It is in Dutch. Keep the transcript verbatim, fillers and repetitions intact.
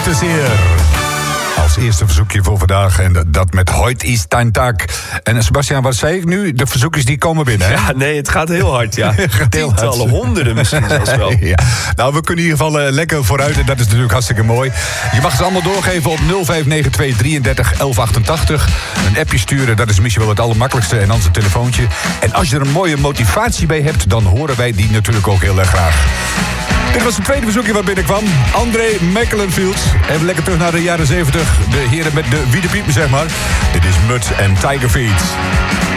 te zeer. Als eerste verzoekje voor vandaag. En dat met Heute ist dein Tag. En Sebastian, wat zei ik nu? De verzoekjes die komen binnen, hè? Ja, nee, het gaat heel hard, ja. Tientallen, hard. honderden misschien zelfs wel. Ja. Nou, we kunnen in ieder geval uh, lekker vooruit. En dat is natuurlijk hartstikke mooi. Je mag ze allemaal doorgeven op nul vijf negen twee drieëndertig elf achtentachtig. Een appje sturen, dat is misschien wel het allermakkelijkste. En anders een telefoontje. En als je er een mooie motivatie bij hebt, dan horen wij die natuurlijk ook heel erg graag. Dit was het tweede verzoekje wat binnenkwam. André Macklenfield. Even lekker terug naar de jaren zeventig. De heren met de wiedepiepen, zeg maar. Dit is Mud en Tiger Feet.